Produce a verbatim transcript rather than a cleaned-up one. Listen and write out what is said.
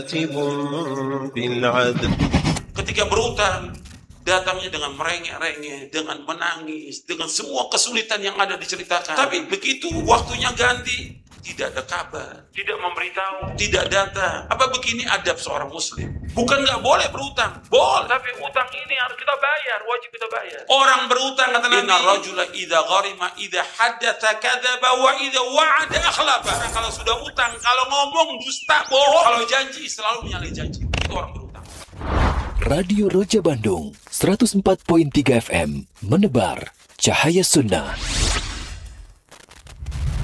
Ketika berutang, datangnya dengan merengek-rengek, dengan menangis, dengan semua kesulitan yang ada diceritakan. Tapi begitu waktunya ganti, tidak ada kabar, tidak memberitahu, tidak datang. Apa begini adab seorang muslim? Bukan nggak boleh berutang, boleh. Tapi utang ini harus kita bayar, wajib kita bayar. Orang berutang kata Nabi, inna rajula idza gharima idza haddatsa kadzaba wa idza wa'ada akhlafa. Kalau sudah utang, kalau ngomong dusta, bohong, kalau janji selalu menyalahi janji. Itu orang berutang. Radio Roja Bandung seratus empat koma tiga F M menebar cahaya sunnah.